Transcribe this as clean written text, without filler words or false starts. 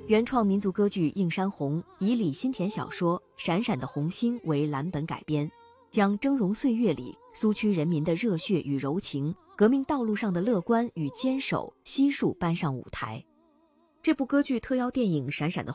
原创民族歌剧《映山红》以李新田小说《闪闪的红星》为蓝本改编，将峥嵘岁月里苏区人民的热血与柔情、革命道路上的乐观与坚守悉数搬上舞台。这部歌剧特邀电影《闪闪的